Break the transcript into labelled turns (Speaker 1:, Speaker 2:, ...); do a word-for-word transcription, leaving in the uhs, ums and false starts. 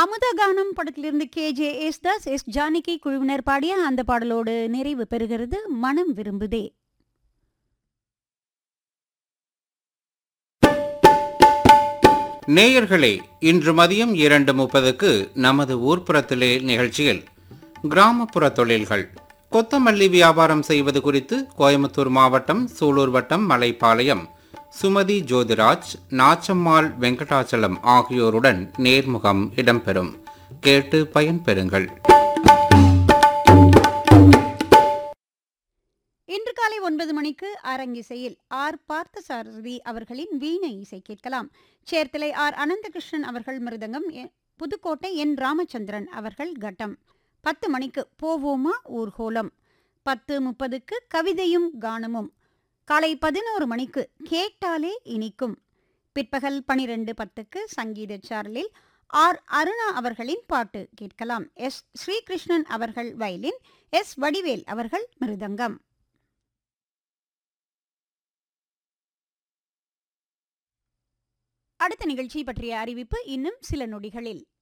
Speaker 1: அமுதகானம் படத்திலிருந்து K J Yesudas S Janaki குழுவினர் பாடிய அந்த பாடலோடு நிறைவு பெறுகிறது மனம் விரும்புதே.
Speaker 2: நேயர்களே, இன்று மதியம் இரண்டு முப்பதுக்கு நமது ஊர்ப்புறத்திலே நிகழ்ச்சியில் கிராமப்புற தொழில்கள் கொத்தமல்லி வியாபாரம் செய்வது குறித்து கோயம்புத்தூர் மாவட்டம் சூலூர் வட்டம் மலைப்பாளையம் சுமதி ஜோதிராஜ், நாச்சம்மாள் வெங்கடாச்சலம் ஆகியோருடன் நேர்முகம் இடம்பெறும். கேட்டு பயன்பெறுங்கள்.
Speaker 1: இன்று காலை ஒன்பது மணிக்கு அரங்கிசையில் ஆர் பார்த்தசாரதி அவர்களின் வீணை இசை கேட்கலாம். சேர்த்தலை ஆர் அனந்தகிருஷ்ணன் அவர்கள் மிருதங்கம், புதுக்கோட்டை என் ராமச்சந்திரன் அவர்கள் கட்டம். பத்து மணிக்கு போவோமா ஊர்கோலம், பத்து முப்பதுக்கு கவிதையும் கானமும், காலை பதினோரு மணிக்கு கேட்டாலே இனிக்கும், பிற்பகல் பனிரெண்டு பத்துக்கு சங்கீத சாரலில் ஆர் அருணா அவர்களின் பாட்டு கேட்கலாம். எஸ் ஸ்ரீகிருஷ்ணன் அவர்கள் வயலின், எஸ் வடிவேல் அவர்கள் மிருதங்கம். அடுத்த நிகழ்ச்சி பற்றிய அறிவிப்பு இன்னும் சில நொடிகளில்.